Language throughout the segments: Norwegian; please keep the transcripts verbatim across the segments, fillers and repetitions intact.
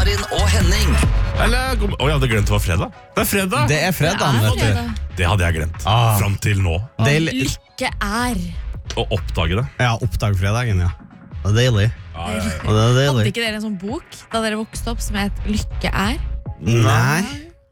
Martin og Henning. Eller, å, jeg hadde glemt det var fredag. Det er fredag. Det er fredag, vet du. Det hadde jeg glemt. Ah. Fram til nå. Og lykke er. Å oppdage det. Ja, oppdag fredagen, ja. Det er deilig. Ja, ja, ja. Og det er deilig. Hadde ikke dere en sånn bok da dere vokste opp som het Lykke er? Nei.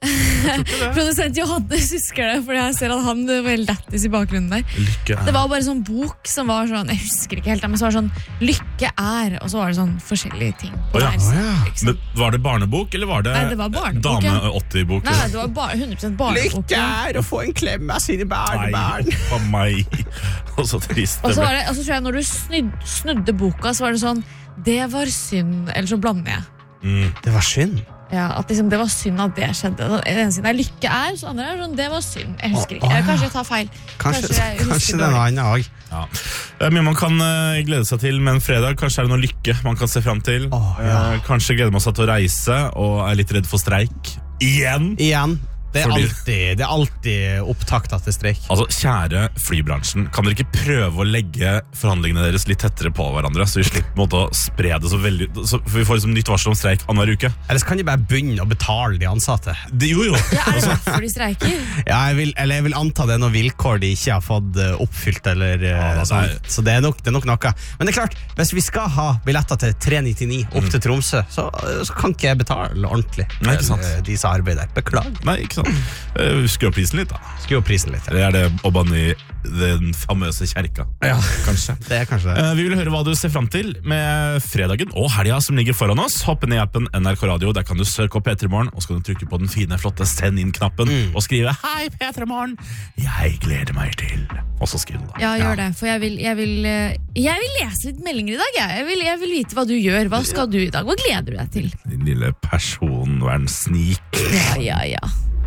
Produsent Johannes husker det, fordi jeg ser at han er veldig lættis i bakgrunnen der. Lykke er. Det var bare sånn bok som var sånn, jeg husker ikke helt, men så var det sånn Lykke er, og så var det sånn forskjellige ting. Å ja. Der, Å ja. liksom. Men var det barnebok, eller var det, Nei, det var barnebok, Dame ja. åtti-bok? Nei, det var bare hundre prosent barnebok. Lykke er å få en klem av sine barnebarn. Nei, for meg. Og så trist Og det så ble. var det, og så tror jeg når du snudd, snudde boka, så var det sånn, det var synd, eller så blander jeg. Mm. Det var synd. Ja, at liksom, det var synd at det skjedde. Den ene siden er lykke er, så andre er sånn, det var synd. Jeg husker ikke, Å, å, ja. Kanskje jeg tar feil. Kanskje, jeg husker kanskje det er dårlig. noe annet også. Ja. Det er mye man kan uh, glede seg til, men fredag kanskje er det noe lykke man kan se frem til. Åh, ja. uh, kanskje gleder man seg til å reise, og er litt redd for streik. Igjen! Igjen. Det er, Fordi- alltid, det er alltid opptakta til streik. Altså, kjære flybransjen, kan dere ikke prøve å legge forhandlingene deres litt tettere på hverandre, så vi slipper på en måte å spre det så veldig, så for vi får liksom nytt varsel om streik annenhver uke? Eller så kan de bare begynne å betale de ansatte. Det, jo, jo. Ja, er det derfor de streiker? Ja, jeg vil, eller jeg vil anta det er noen vilkår de ikke har fått eh, oppfylt, eller eh, Ja, det er- sånt. Så det er, nok, det er nok noe. Men det er klart, hvis vi skal ha billetter til tre nittini opp til Tromsø, så, så kan ikke jeg betale ordentlig Nei, ikke sant. til, eh, de som arbeider der. Beklager. Nei, ikke sant. Uh, Skru opp prisen litt, da. Skru opp prisen litt. Eller er det å banne i den famøse kjerka? Ja, Kanskje. det er kanskje det. Uh, vi vil høre hva du ser frem til med fredagen og helga som ligger foran oss. Hopp ned i appen N R K Radio, der kan du søke opp P tre Morgen, og så kan du trykke på den fine, flotte send inn-knappen og skrive Hei, P tre Morgen, jeg gleder meg til. Og så skriv du da. Ja, gjør det, for jeg vil, jeg vil, eh, jeg vil lese litt meldinger i dag. Jeg, jeg, vil, jeg vil vite hva du gjør. Hva skal du i dag? Hva gleder du deg til? Din lille personvernsnik. Ja, ja, ja.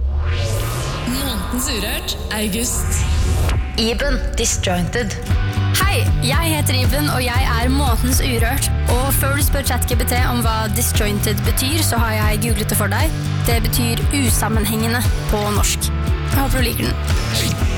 Månedens Urørt, august. Iben, disjointed. Hei, jeg heter Iben, og jeg er Månedens Urørt. Og før du spør ChatGPT om hva disjointed betyr, så har jeg googlet det for deg. Det betyr usammenhengende på norsk. Jeg håper du liker den.